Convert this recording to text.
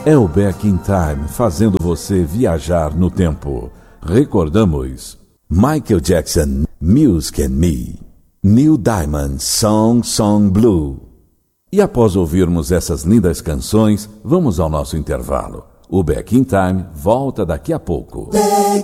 É o Back in Time, fazendo você viajar no tempo. Recordamos Michael Jackson, Music and Me, Neil Diamond, Song Blue. E após ouvirmos essas lindas canções, vamos ao nosso intervalo. O Back in Time volta daqui a pouco.